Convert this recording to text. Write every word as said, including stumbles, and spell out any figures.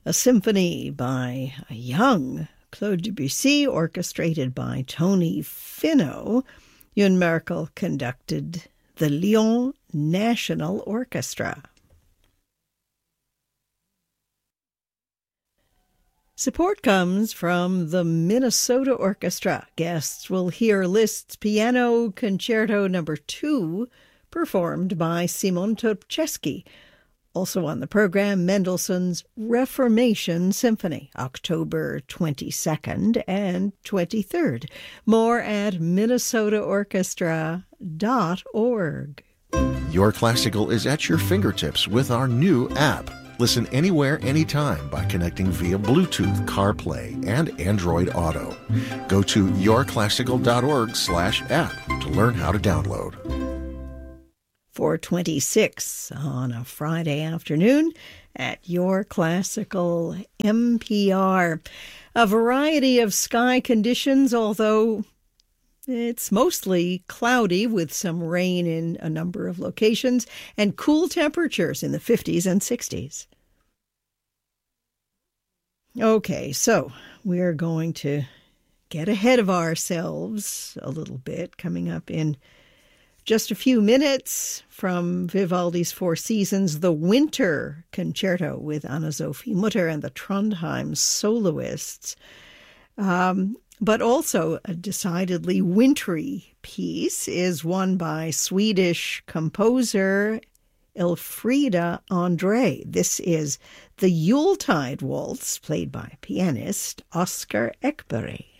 a symphony by a young Claude Debussy, orchestrated by Tony Finau. Youn Merkel conducted the Lyon National Orchestra. Support comes from the Minnesota Orchestra. Guests will hear Liszt's Piano Concerto Number two, performed by Simon Topcheski. Also on the program, Mendelssohn's Reformation Symphony, October twenty-second and twenty-third. More at minnesota orchestra dot org. Your Classical is at your fingertips with our new app. Listen anywhere, anytime by connecting via Bluetooth, CarPlay, and Android Auto. Go to yourclassical.org slash app to learn how to download. four twenty-six on a Friday afternoon at Your Classical N P R. A variety of sky conditions, although it's mostly cloudy with some rain in a number of locations and cool temperatures in the fifties and sixties. Okay, so we're going to get ahead of ourselves a little bit coming up in just a few minutes from Vivaldi's Four Seasons, the Winter Concerto with Anna-Sophie Mutter and the Trondheim Soloists. Um, but also a decidedly wintry piece is one by Swedish composer Elfrida Andre. This is the Yuletide Waltz, played by pianist Oscar Ekberg.